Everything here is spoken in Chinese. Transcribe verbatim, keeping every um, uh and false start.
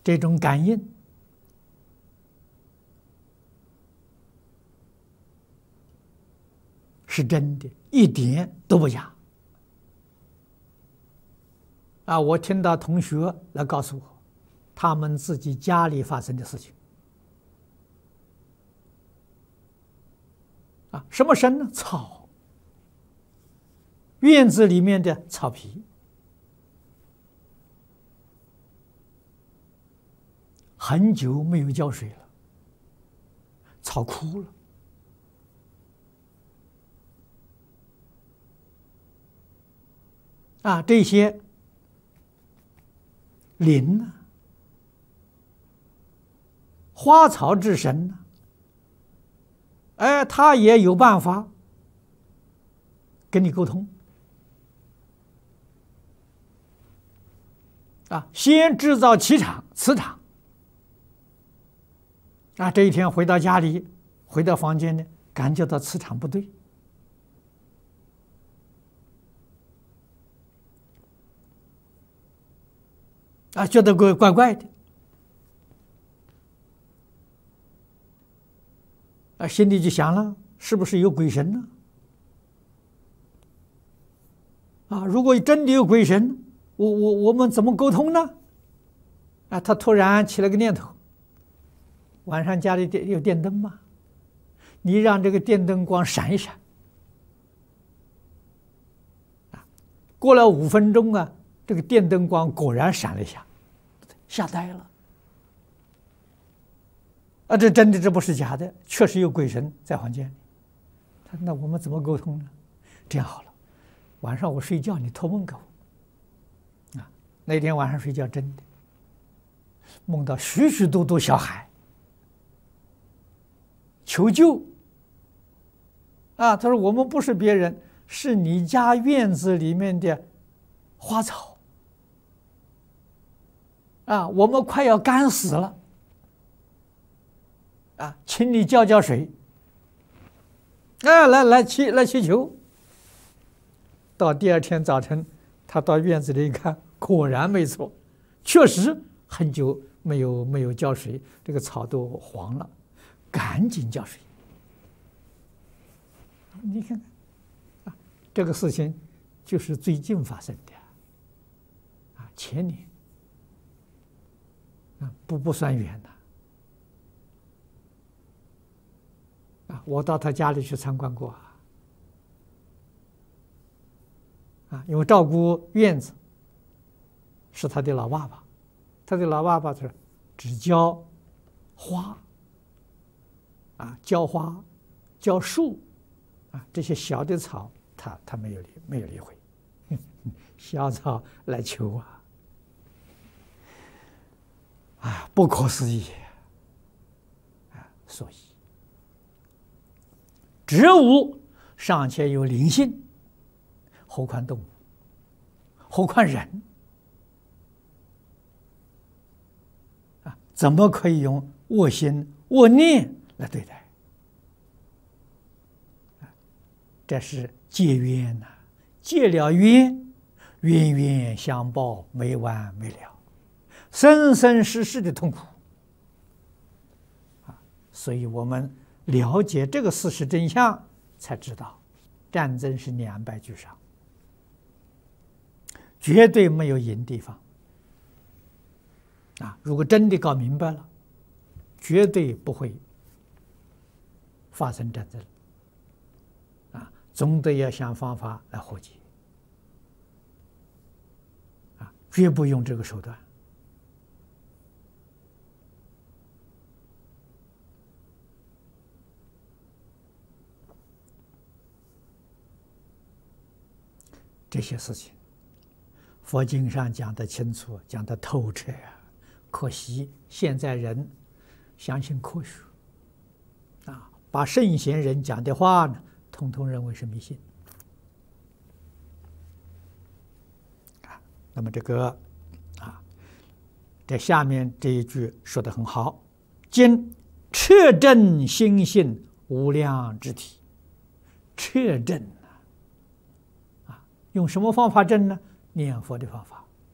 这种感应是真的，一点都不假。啊，我听到同学来告诉我，他们自己家里发生的事情。啊，什么神呢？草，院子里面的草皮，很久没有浇水了，草枯了。啊，这些灵呢，花草之神呢，哎，他也有办法跟你沟通。啊，先制造气场、磁场。啊，这一天回到家里，回到房间呢，感觉到磁场不对。啊，觉得怪怪怪的。啊，心里就想了，是不是有鬼神呢？啊，如果真的有鬼神，我我我们怎么沟通呢？啊，他突然起了个念头，晚上家里电有电灯吗？你让这个电灯光闪一闪。啊，过了五分钟啊，这个电灯光果然闪了一下，吓呆了。啊，这真的，这不是假的，确实有鬼神在房间里。他说：“那我们怎么沟通呢？”这样好了，晚上我睡觉，你托梦给我。啊，那天晚上睡觉真的梦到许许多多小孩求救。啊，他说：“我们不是别人，是你家院子里面的花草。啊，我们快要干死了。啊，请你浇浇水。啊，来来祈来祈求。到第二天早晨，他到院子里一看，果然没错，确实很久没有没有浇水，这个草都黄了，赶紧浇水。你看看，啊，这个事情就是最近发生的，啊，前年，啊，不不算远的。啊，我到他家里去参观过啊，啊，因为照顾院子是他的老爸爸，他的老爸爸是只浇花，啊，浇花、浇树，啊，这些小的草，他他没有理没有理会，小草来求啊，啊，不可思议，啊，所以。植物尚且有灵性，何况动物，何况人啊？怎么可以用恶心、恶念来对待？这是结冤呐、啊！结了冤，冤冤相报，没完没了，生生世世的痛苦啊！所以我们了解这个事实真相，才知道战争是两败俱伤，绝对没有赢地方啊！如果真的搞明白了，绝对不会发生战争啊！总得要想方法来和解啊！绝不用这个手段。这些事情，佛经上讲得清楚，讲得透彻呀。可惜现在人相信科学，啊，把圣贤人讲的话呢，统统认为是迷信。啊，那么这个啊，这下面这一句说得很好：今彻证心性无量之体，彻证。用什么方法证呢？念佛的方法。